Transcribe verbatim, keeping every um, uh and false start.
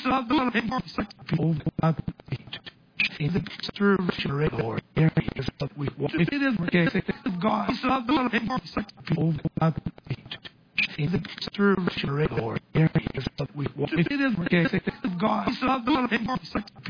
of the in the conservatory or areas that we want. It is the case of God. Of the in the conservatory or areas that we want. It is the case of God. Of the